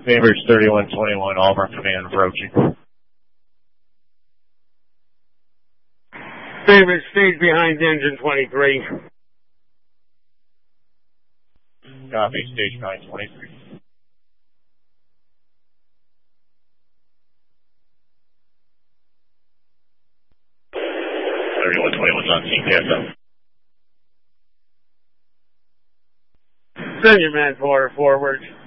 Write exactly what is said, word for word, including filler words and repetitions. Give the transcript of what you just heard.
Cambridge thirty-one twenty-one, Auburn command approaching. Cambridge stays behind engine twenty-three. Copy, stage nine twenty-three. thirty-one twenty-one's on scene, P S O. Send your man forward, forward.